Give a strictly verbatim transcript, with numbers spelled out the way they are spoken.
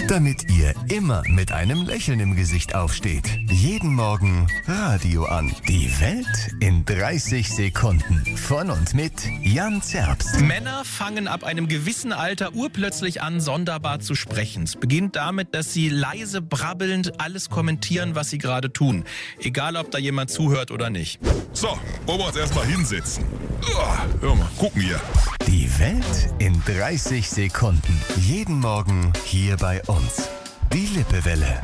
damit ihr immer mit einem Lächeln im Gesicht aufsteht. Jeden Morgen Radio an. Die Welt in dreißig Sekunden. Von und mit Jan Zerbst. Männer fangen ab einem gewissen Alter urplötzlich an, sonderbar zu sprechen. Es beginnt damit, dass sie leise brabbelnd alles kommentieren, was sie gerade tun. Egal, ob da jemand zuhört oder nicht. So, wollen wir uns erstmal hinsetzen. Uah, hör mal, gucken hier. Die Welt in dreißig Sekunden. Jeden Morgen hier bei uns. Die Lippewelle.